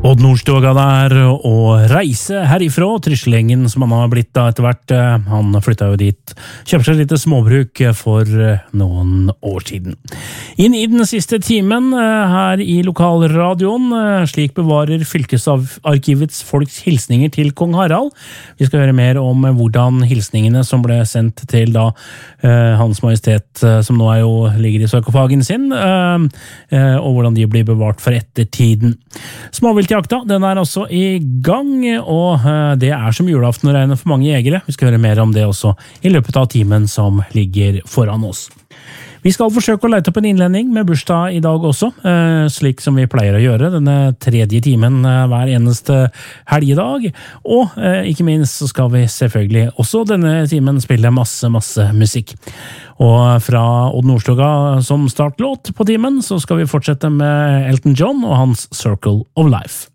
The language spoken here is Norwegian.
Odd Nordstoga der, og reise herifra, Tryslingen som han har blitt da etter hvert. Han flyttet jo dit, kjøpte seg litt småbruk for noen år siden. Inn i den siste timen her i lokalradioen, slik bevarer fylkesarkivets folks hilsninger til Kong Harald. Vi skal høre mer om hvordan hilsningene som ble sendt til da Hans Majestet, som nå jo ligger i sarkofagen sin, og hvordan de blir bevart for ettertiden. Småviltjakta, den også i gang, og det som julaften å regne for mange jegere. Vi skal høre mer om det også i løpet av timen som ligger foran oss. Vi skal forsøke å lete opp en innledning med bursdag i dag også, slik som vi pleier å gjøre denne tredje timen hver eneste helgedag, og ikke minst så skal vi selvfølgelig også denne timen spille masse musikk. Og fra Odd Nordstoga som startlåt på timen så skal vi fortsette med Elton John og hans Circle of Life.